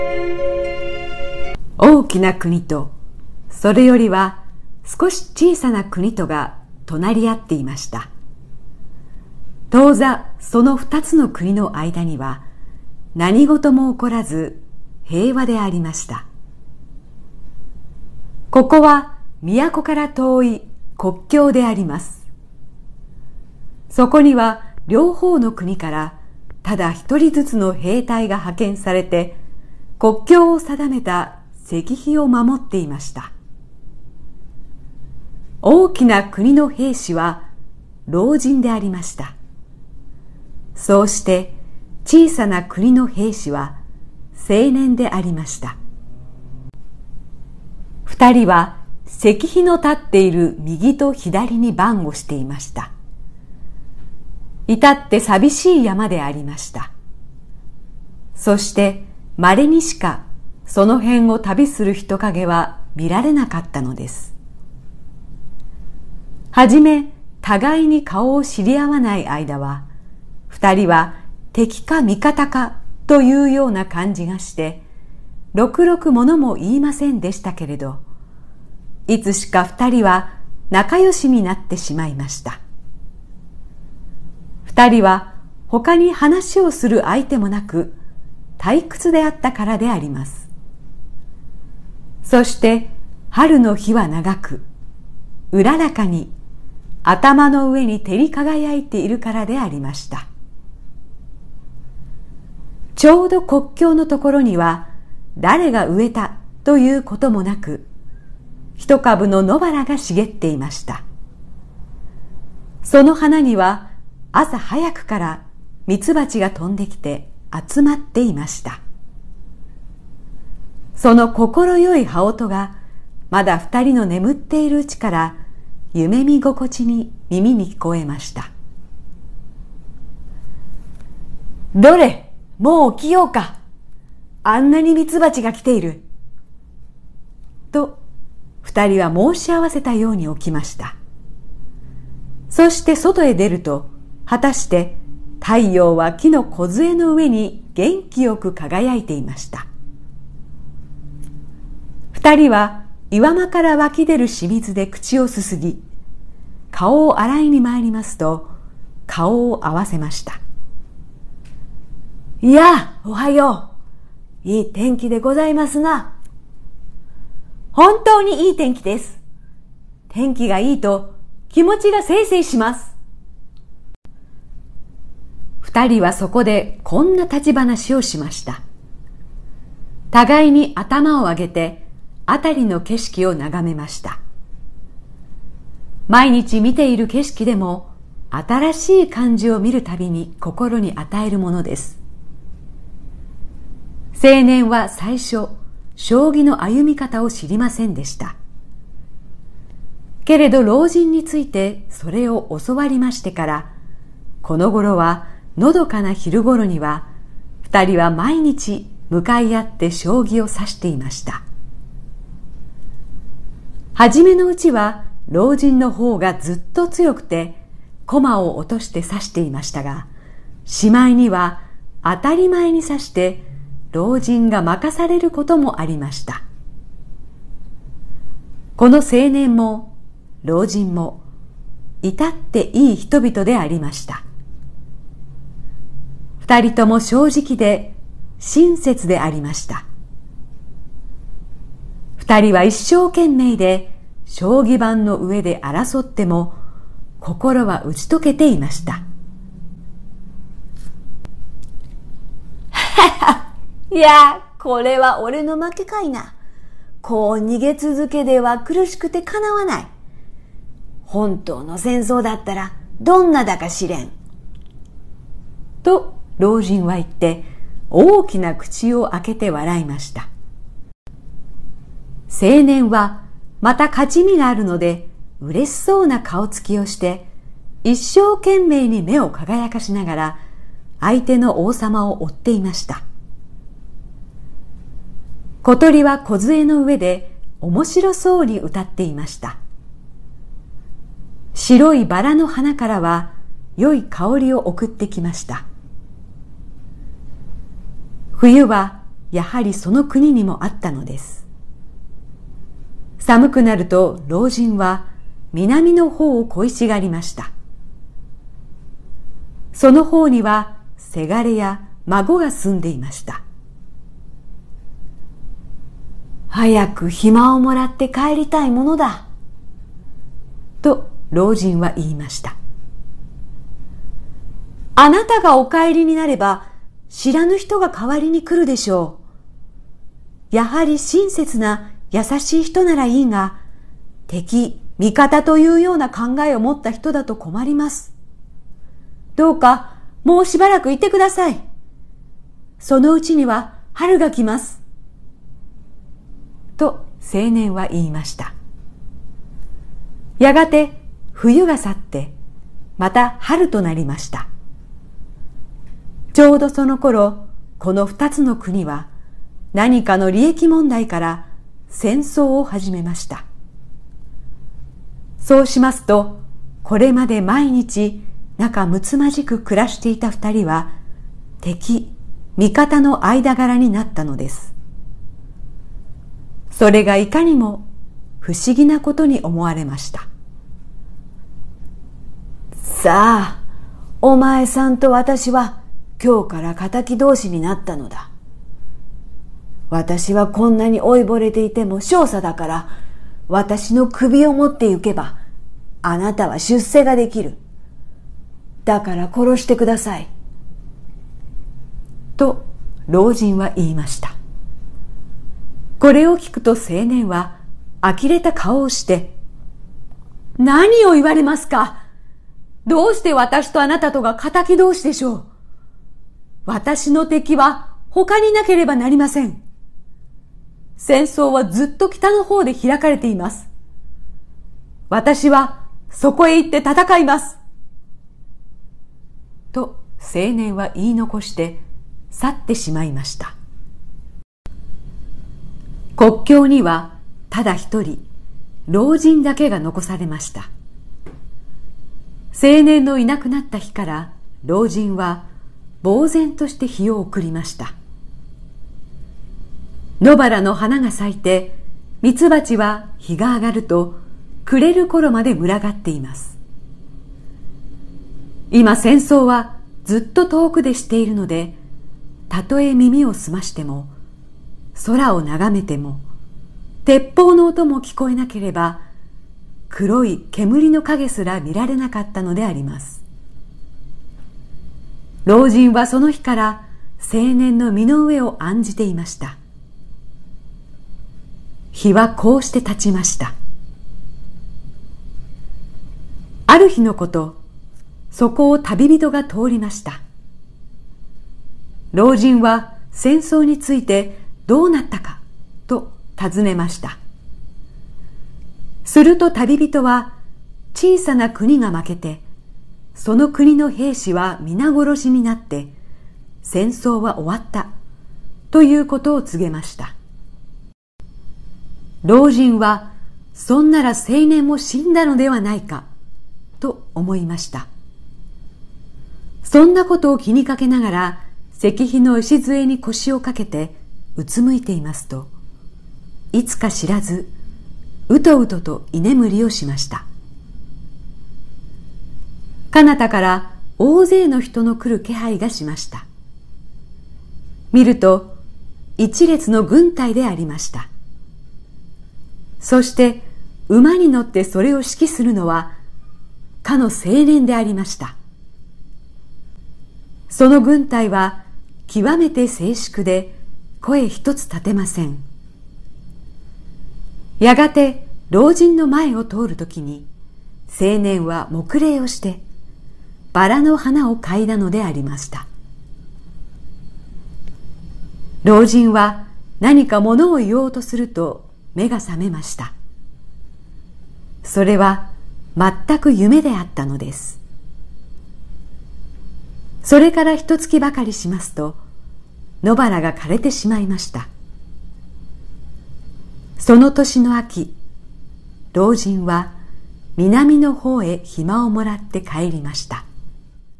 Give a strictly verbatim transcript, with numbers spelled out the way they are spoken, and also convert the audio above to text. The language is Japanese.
大きな国と、それよりは少し小さな国とが隣り合っていました。当座その二つの国の間には何事も起こらず平和でありました。ここは都から遠い国境であります。そこには両方の国からただ一人ずつの兵隊が派遣されて国境を定めた石碑を守っていました。大きな国の兵士は老人でありました。そうして小さな国の兵士は青年でありました。二人は石碑の立っている右と左に番をしていました。至って寂しい山でありました。そして稀にしかその辺を旅する人影は見られなかったのです。はじめ互いに顔を知り合わない間は、二人は敵か味方かというような感じがして、ろくろくものも言いませんでしたけれど、いつしか二人は仲良しになってしまいました。二人は他に話をする相手もなく、退屈であったからであります。そして春の日は長く、うららかに頭の上に照り輝いているからでありました。ちょうど国境のところには誰が植えたということもなく、一株の野原が茂っていました。その花には朝早くからミツバチが飛んできて集まっていました。その心よい羽音がまだ二人の眠っているうちから夢見心地に耳に聞こえました。どれ、もう起きようか。あんなにミツバチが来ている。と、二人は申し合わせたように起きました。そして外へ出ると、果たして太陽は木の梢の上に元気よく輝いていました。二人は岩間から湧き出る清水で口をすすぎ、顔を洗いに参りますと、顔を合わせました。いや、おはよう。いい天気でございますな。本当にいい天気です。天気がいいと気持ちがせいせいします。二人はそこでこんな立ち話をしました。互いに頭を上げて辺りの景色を眺めました。毎日見ている景色でも新しい感じを見るたびに心に与えるものです。青年は最初、将棋の歩み方を知りませんでした。けれど老人についてそれを教わりましてから、この頃はのどかな昼頃には、二人は毎日向かい合って将棋を指していました。はじめのうちは老人の方がずっと強くて、駒を落として指していましたが、しまいには当たり前に指して、老人が任されることもありました。この青年も老人も至っていい人々でありました。二人とも正直で親切でありました。二人は一生懸命で将棋盤の上で争っても心は打ち解けていました。 いや、これは俺の負けかいな。こう逃げ続けでは苦しくてかなわない。本当の戦争だったらどんなだか知れん。 と老人は言って大きな口を開けて笑いました。青年はまた勝ち目があるので嬉しそうな顔つきをして一生懸命に目を輝かしながら相手の王様を追っていました。小鳥は梢の上で面白そうに歌っていました。白いバラの花からは良い香りを送ってきました。冬はやはりその国にもあったのです。寒くなると老人は南の方を恋しがりました。その方にはせがれや孫が住んでいました。 早く暇をもらって帰りたいものだ。 と老人は言いました。あなたがお帰りになれば知らぬ人が代わりに来るでしょう。やはり親切な優しい人ならいいが、敵、味方というような考えを持った人だと困ります。どうかもうしばらくいてください。そのうちには春が来ます。と青年は言いました。やがて冬が去って、また春となりました。ちょうどその頃、この二つの国は何かの利益問題から戦争を始めました。そうしますと、これまで毎日仲睦まじく暮らしていた二人は敵、味方の間柄になったのです。それがいかにも不思議なことに思われました。 さあ、お前さんと私は今日から敵同士になったのだ。私はこんなに老いぼれていても少佐だから、私の首を持って行けばあなたは出世ができる。だから殺してください。 と老人は言いました。これを聞くと青年は呆れた顔をして、何を言われますか。どうして私とあなたとが敵同士でしょう。私の敵は他になければなりません。戦争はずっと北の方で開かれています。私はそこへ行って戦います。と青年は言い残して去ってしまいました。国境にはただ一人老人だけが残されました。青年のいなくなった日から老人は呆然として日を送りました。野原の花が咲いてミツバチは日が上がると暮れる頃まで群がっています。今戦争はずっと遠くでしているので、たとえ耳を澄ましても空を眺めても鉄砲の音も聞こえなければ黒い煙の影すら見られなかったのであります。老人はその日から青年の身の上を案じていました。日はこうして経ちました。ある日のこと、そこを旅人が通りました。老人は戦争についてどうなったかと尋ねました。すると旅人は、小さな国が負けて、その国の兵士は皆殺しになって戦争は終わったということを告げました。老人はそんなら青年も死んだのではないかと思いました。そんなことを気にかけながら石碑の礎に腰をかけてうつむいていますと、いつか知らずうとうとと居眠りをしました。彼方から大勢の人の来る気配がしました。見ると一列の軍隊でありました。そして馬に乗ってそれを指揮するのはかの青年でありました。その軍隊は極めて静粛で声一つ立てません。やがて老人の前を通るときに青年は黙礼をしてバラの花を嗅いだのでありました。老人は何か物を言おうとすると目が覚めました。それは全く夢であったのです。それから一月ばかりしますと野原が枯れてしまいました。その年の秋、老人は南の方へ暇をもらって帰りました。